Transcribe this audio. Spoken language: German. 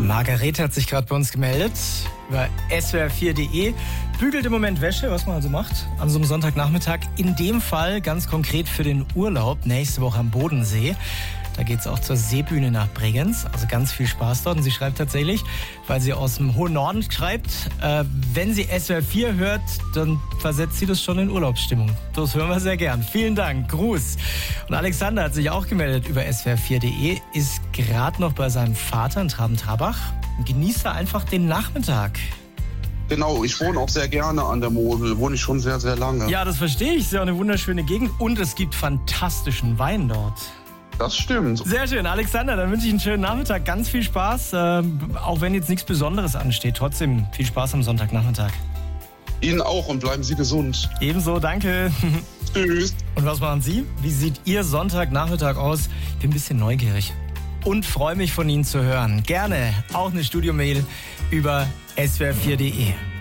Margarete hat sich gerade bei uns gemeldet über swr4.de. Bügelt im Moment Wäsche, was man also macht an so einem Sonntagnachmittag. In dem Fall ganz konkret für den Urlaub nächste Woche am Bodensee. Da geht es auch zur Seebühne nach Bregenz. Also ganz viel Spaß dort. Und sie schreibt tatsächlich, weil sie aus dem hohen Norden schreibt, wenn sie SWR4 hört, dann versetzt sie das schon in Urlaubsstimmung. Das hören wir sehr gern. Vielen Dank. Gruß. Und Alexander hat sich auch gemeldet über swr4.de, ist gerade noch bei seinem Vater in Traben-Trabach und genießt da einfach den Nachmittag. Genau, ich wohne auch sehr gerne an der Mosel, wohne ich schon sehr, sehr lange. Ja, das verstehe ich. Ist ja auch eine wunderschöne Gegend und es gibt fantastischen Wein dort. Das stimmt. Sehr schön, Alexander, dann wünsche ich einen schönen Nachmittag, ganz viel Spaß, auch wenn jetzt nichts Besonderes ansteht. Trotzdem viel Spaß am Sonntagnachmittag. Ihnen auch und bleiben Sie gesund. Ebenso, danke. Tschüss. Und was machen Sie? Wie sieht Ihr Sonntagnachmittag aus? Ich bin ein bisschen neugierig und freue mich von Ihnen zu hören. Gerne auch eine Studiomail über swr4.de.